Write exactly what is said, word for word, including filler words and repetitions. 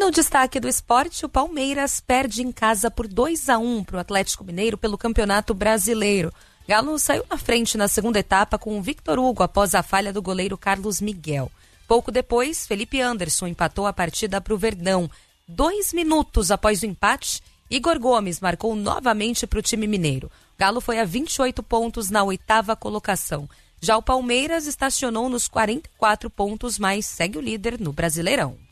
no destaque do esporte, o Palmeiras perde em casa por dois a um para o Atlético Mineiro pelo Campeonato Brasileiro. Galo saiu na frente na segunda etapa com o Victor Hugo após a falha do goleiro Carlos Miguel. Pouco depois, Felipe Anderson empatou a partida para o Verdão. Dois minutos após o empate, Igor Gomes marcou novamente para o time mineiro. Galo foi a vinte e oito pontos na oitava colocação. Já o Palmeiras estacionou nos quarenta e quatro pontos, mas segue o líder no Brasileirão.